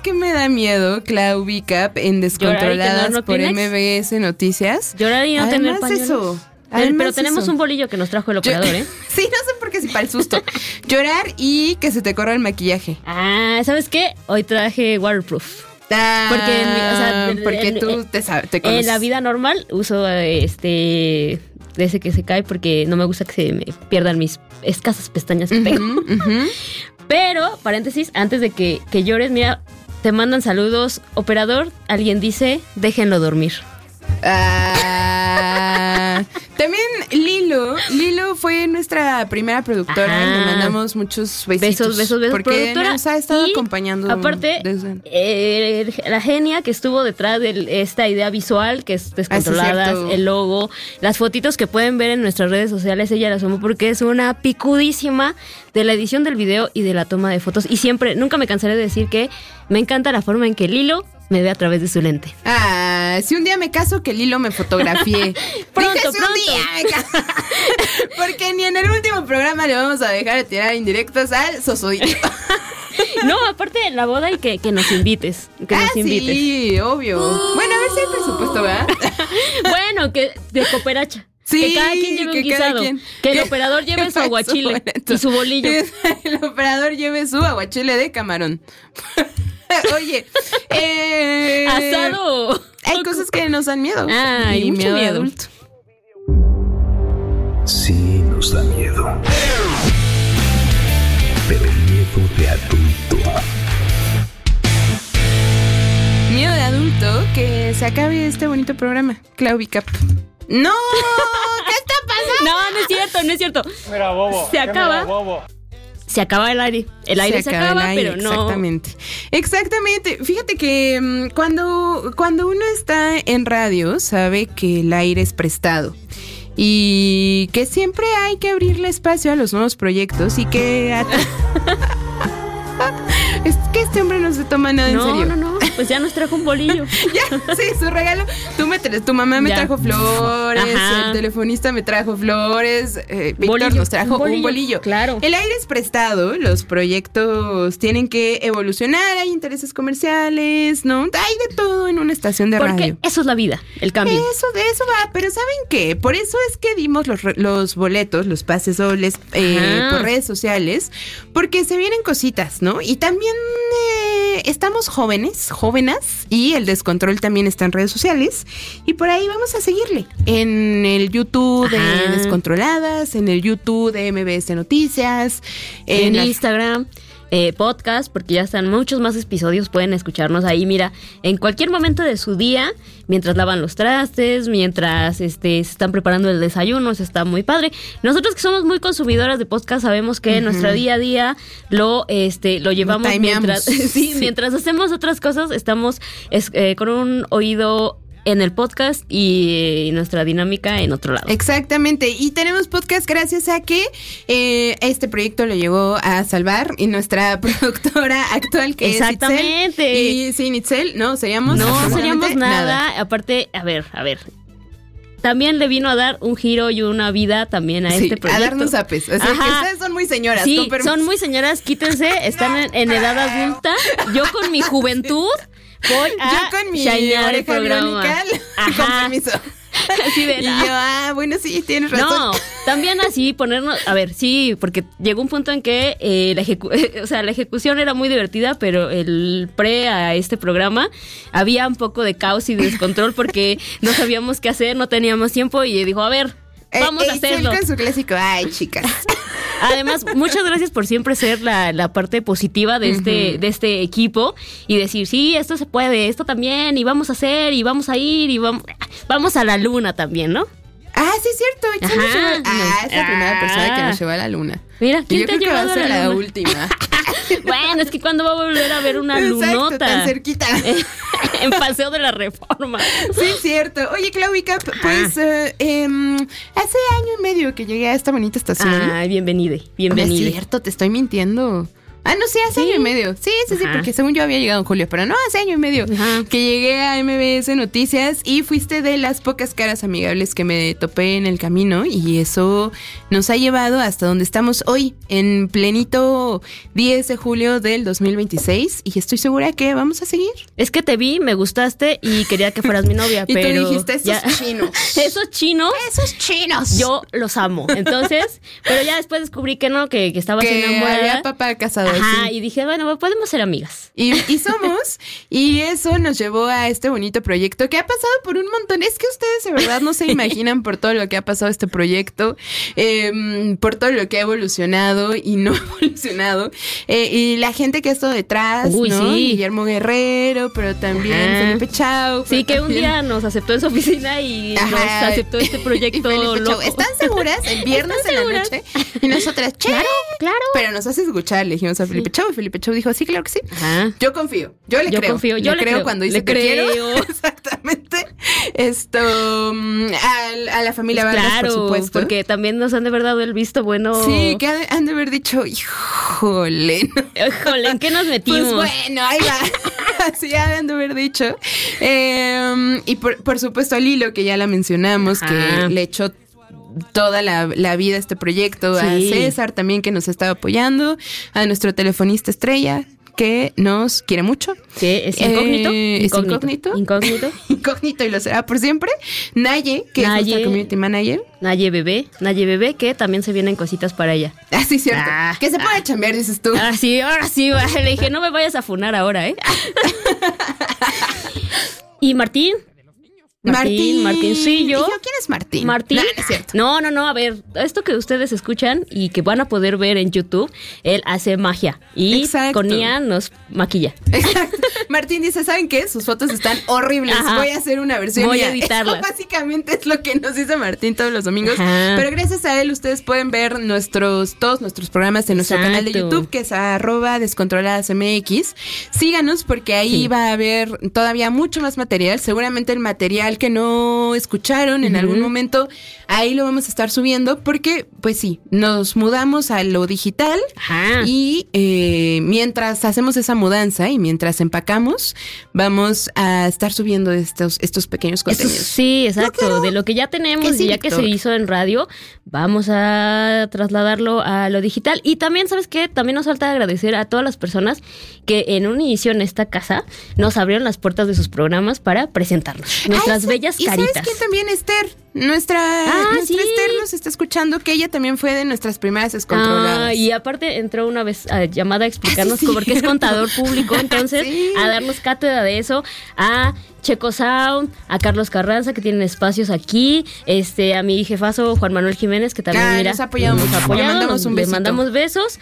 qué me da miedo, Clau Bicap, en Descontroladas por MBS Noticias? Llorar y no tener pañuelos. Eso. Pero tenemos un bolillo que nos trajo el operador, ¿eh? Sí, no sé por qué, si para el susto. Llorar y que se te corra el maquillaje. ¿Sabes qué? Hoy traje waterproof. Porque tú te conoces. En la vida normal uso de ese que se cae porque no me gusta que se me pierdan mis escasas pestañas que tengo. Pero, paréntesis, antes de que llores, mira, te mandan saludos. Operador, alguien dice, déjenlo dormir. También Lilo fue nuestra primera productora. Le mandamos muchos besitos. Besos, porque productora, nos ha estado acompañando. Aparte, la genia que estuvo detrás de esta idea visual, que es Descontroladas, el logo, las fotitos que pueden ver en nuestras redes sociales, ella las sumó porque es una picudísima de la edición del video y de la toma de fotos. Y siempre, nunca me cansaré de decir que me encanta la forma en que Lilo me ve a través de su lente. Si un día me caso, que Lilo me fotografíe. Pronto. Un día me caso. Porque ni en el último programa le vamos a dejar de tirar indirectos al Sosodito. No, aparte de la boda y que nos invites. Sí, obvio. Bueno, a ver si hay presupuesto, ¿verdad? Bueno, que de cooperacha. Sí, que cada quien lleve un guisado. Que el operador lleve su aguachile y su bolillo. El operador lleve su aguachile de camarón. Oye, asado. Hay cosas que nos dan miedo. Hay mucho miedo. Adulto. Sí, nos da miedo. Pero miedo de adulto. Miedo de adulto que se acabe este bonito programa. Clau Bicap. ¡No! ¿Qué está pasando? No es cierto. Mira, bobo. Se acaba. Se acaba el aire. El aire se acaba, pero no. Exactamente. Fíjate que cuando uno está en radio, sabe que el aire es prestado. Y que siempre hay que abrirle espacio a los nuevos proyectos y que... Es que este hombre no se toma nada en serio. No. Pues ya nos trajo un bolillo. Ya, sí, su regalo. Tu mamá me trajo flores. Ajá. El telefonista me trajo flores. Víctor nos trajo un bolillo. Claro. El aire es prestado. Los proyectos tienen que evolucionar. Hay intereses comerciales, ¿no? Hay de todo en una estación de radio. Porque eso es la vida, el cambio. De eso va. Pero ¿saben qué? Por eso es que dimos los boletos, los pases dobles por redes sociales. Porque se vienen cositas, ¿no? Y también estamos jóvenes, y el descontrol también está en redes sociales. Y por ahí vamos a seguirle. En el YouTube de Descontroladas, en el YouTube de MBS Noticias, en Instagram. Podcast, porque ya están muchos más episodios, pueden escucharnos ahí, mira, en cualquier momento de su día, mientras lavan los trastes, mientras se están preparando el desayuno, eso está muy padre. Nosotros que somos muy consumidoras de podcast sabemos que en nuestro día a día lo llevamos mientras hacemos otras cosas, estamos con un oído en el podcast y nuestra dinámica en otro lado. Exactamente, y tenemos podcast gracias a que este proyecto lo llegó a salvar y nuestra productora actual que es Itzel. Y sin Itzel no seríamos nada. Aparte, a ver. También le vino a dar un giro y una vida también a este proyecto. A darnos apes. O sea, que ustedes son muy señoras. Sí, son muy señoras, quítense, están en edad adulta. Yo con mi juventud voy a shinear el programa. Con permiso. Así de, y yo, bueno, sí, tienes razón. No, también así ponernos, a ver, sí, porque llegó un punto en que la ejecución era muy divertida, pero el a este programa había un poco de caos y descontrol porque no sabíamos qué hacer, no teníamos tiempo y dijo, a ver, vamos a hacerlo. Con su clásico, ay, chicas. Además, muchas gracias por siempre ser la parte positiva de este equipo y decir, sí, esto se puede, esto también, y vamos a hacer, y vamos a ir, y vamos a la luna también, ¿no? Sí, es cierto. Es la primera persona que nos llevó a la luna. Mira, ¿quién te ha llevado a la última? Bueno, es que cuando va a volver a ver una lunota. Tan cerquita. En Paseo de la Reforma. Sí, es cierto. Oye, Clau Bicap, pues hace año y medio que llegué a esta bonita estación. Bienvenida. No es cierto, te estoy mintiendo. Ah, no, sí, hace año y medio. Sí, Ajá. porque según yo había llegado en julio, pero no, hace año y medio Ajá. que llegué a MBS Noticias y fuiste de las pocas caras amigables que me topé en el camino y eso nos ha llevado hasta donde estamos hoy, en plenito 10 de julio del 2026 y estoy segura que vamos a seguir. Es que te vi, me gustaste y quería que fueras mi novia, Y pero tú dijiste, esos chinos. Esos chinos, Esos chinos. yo los amo. Entonces, pero ya después descubrí que no, que estabas que enamorada. había papá casado. Ajá, sí. y dije, bueno, podemos ser amigas. Y somos, y eso nos llevó a este bonito proyecto que ha pasado por un montón. Es que ustedes de verdad no se imaginan por todo lo que ha pasado este proyecto, por todo lo que ha evolucionado y no evolucionado, y la gente que ha estado detrás, Uy, ¿no? sí. Guillermo Guerrero, pero también Ajá. Felipe Chau. Sí, pero que un también- día nos aceptó en su oficina y nos aceptó este y proyecto Felipe Chau. loco. ¿Están seguras? El viernes ¿Están en la seguras? noche. Y nosotras, che. Claro. Pero nos hace escuchar, le dijimos a Felipe Chau, y Felipe Chau dijo, sí, claro que sí. Ajá. Yo confío, yo le Yo creo. confío, yo le creo. cuando dice Le que quiero. creo. Exactamente. A la familia Pues Vargas, claro, por supuesto. porque también nos han de verdad dado el visto bueno. Sí, que han de haber dicho, híjole. Híjole, ¿en qué nos metimos? Pues bueno, ahí va. Así han de haber dicho. Y por supuesto a Lilo, que ya la mencionamos, Ajá. que le echó toda la vida a este proyecto, a Sí. César también, que nos estaba apoyando, a nuestro telefonista estrella, que nos quiere mucho. ¿Qué? ¿Es incógnito? ¿Es incógnito? Incógnito. Incógnito y lo será por siempre. Naye, que es Naye. nuestra community manager. Naye Bebé, que también se vienen cositas para ella. Ah, sí, cierto. Ah. Que se puede chambear, dices tú. Ahora sí, va. Le dije, no me vayas a funar ahora, ¿eh? Y Martín. Martincillo. ¿Y yo quién es Martín? Martín. No, no es cierto. No, a ver, esto que ustedes escuchan y que van a poder ver en YouTube, él hace magia y Exacto. con Ian nos maquilla. Exacto. Martín dice, ¿saben qué? Sus fotos están horribles. Ajá. Voy a hacer una versión Voy a mía. editarlas. Eso básicamente es lo que nos dice Martín todos los domingos. Ajá. Pero gracias a él ustedes pueden ver todos nuestros programas en nuestro canal de Exacto. YouTube, que es @descontroladasmx. Síganos porque ahí Sí. va a haber todavía mucho más material. Seguramente el material que no escucharon en algún momento, ahí lo vamos a estar subiendo porque, pues sí, nos mudamos a lo digital. Ajá. Y mientras hacemos esa mudanza y mientras empacamos, vamos a estar subiendo estos pequeños Esto contenidos. sí, exacto. claro. De lo que ya tenemos Que sí, y ya que Víctor. se hizo en radio, vamos a trasladarlo a lo digital. Y también, ¿sabes qué? También nos falta agradecer a todas las personas que en un inicio en esta casa nos abrieron las puertas de sus programas para presentarnos. Nuestras bellas ¿Y caritas. sabes quién también? Esther. Nuestra sí. Esther nos está escuchando, que ella también fue de nuestras primeras descontroladas. Y aparte entró una vez llamada a explicarnos Sí, porque es cierto. contador público, entonces Sí. a darnos cátedra de eso, a Checo Sound, a Carlos Carranza que tienen espacios aquí, a mi jefazo Juan Manuel Jiménez que también mira, nos ha apoyado mucho. Le mandamos un le besito. mandamos besos,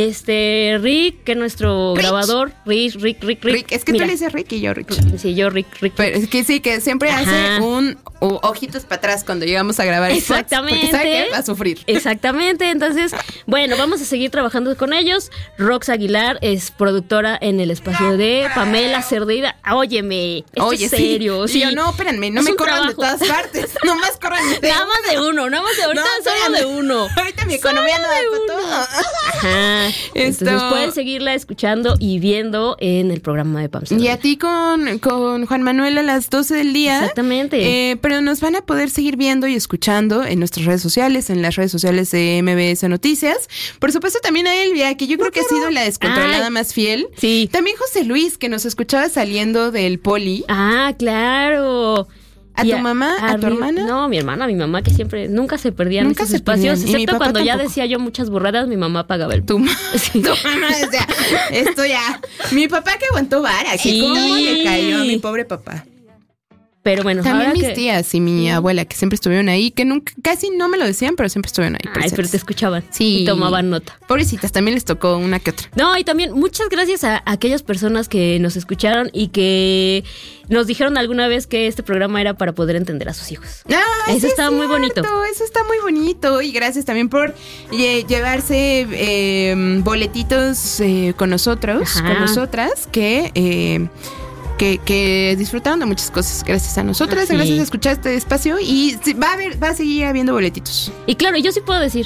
Rick que es nuestro Rich. grabador, Rick, Rick, es que mira, tú le dices Rick y yo Rich. sí, yo Rick. Pero es que sí, que siempre Ajá. hace ojitos para atrás cuando llegamos a grabar spots, Exactamente. porque sabe que va a sufrir. Exactamente, entonces, bueno, vamos a seguir trabajando con ellos. Rox Aguilar es productora en el espacio de Pamela Cerdeira. Óyeme, esto Oye, es serio. Sí, yo no, espérenme, no Es me un corran trabajo. de todas partes. Nomás corran Nada más de uno, ahorita solo espérame. de uno. Ahorita mi economía no da Solo de para todo. Ajá. Esto- Entonces pueden seguirla escuchando y viendo en el programa de Pam Y Cerdeira. a ti con Juan Manuel a las 12 del día. Exactamente. Pero nos van a poder seguir viendo y escuchando en nuestras redes sociales, en las redes sociales de MBS Noticias. Por supuesto también a Elvia, que yo creo que ha sido la descontrolada Ay. más fiel. Sí. También José Luis, que nos escuchaba saliendo del poli. Ah, claro. ¿A Y tu mamá? ¿A tu hermana? No, mi hermana, mi mamá, que siempre, nunca se perdían Nunca esos se espacios, perdían. Y mi excepto papá cuando ya tampoco. decía yo muchas burradas, mi mamá pagaba el... Tu mamá decía, esto ya. Mi papá que aguantó vara, que Sí. cómo le cayó a mi pobre papá. Pero bueno, También ahora mis que... tías y mi abuela, que siempre estuvieron ahí, que nunca, casi no me lo decían, pero siempre estuvieron ahí. Ay, presentes. pero te escuchaban Sí. y tomaban nota. Pobrecitas, también les tocó una que otra. No, y también muchas gracias a aquellas personas que nos escucharon y que nos dijeron alguna vez que este programa era para poder entender a sus hijos. Ah, Eso sí está es muy bonito. Eso está muy bonito. Y gracias también por llevarse boletitos con nosotros, Ajá. con nosotras, que disfrutaron de muchas cosas gracias a nosotras, Sí. gracias a escuchar este espacio y sí, va a seguir habiendo boletitos. Y claro, yo sí puedo decir,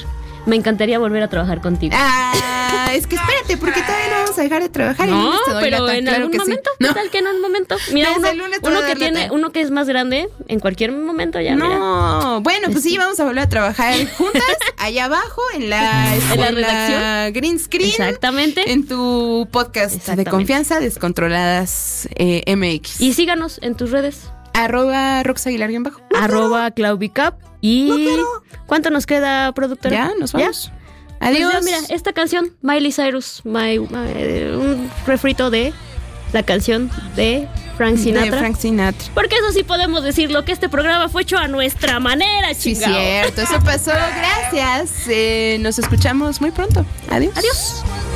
me encantaría volver a trabajar contigo. Es que espérate, porque todavía no vamos a dejar de trabajar. No, el lunes te doy pero lata, en claro algún que momento. sí. ¿Qué tal que en un momento? Mira, Desde el lunes te voy a dar lata. uno que es más grande, en cualquier momento ya, mira. No, bueno, pues sí, vamos a volver a trabajar juntas, allá abajo, en la redacción. Green Screen. Exactamente. En tu podcast de Exactamente. confianza, Descontroladas MX. Y síganos en tus redes. @RoxAguilar_. @CloudBeCup. Y No quiero. ¿cuánto nos queda, productora? Ya, nos vamos. Pues Adiós. ya, mira, esta canción, Miley Cyrus, un refrito de la canción de Frank Sinatra. De Frank Sinatra. Porque eso sí podemos decirlo, que este programa fue hecho a nuestra manera, Sí, chingado. cierto, eso pasó. Gracias. Nos escuchamos muy pronto. Adiós. Adiós.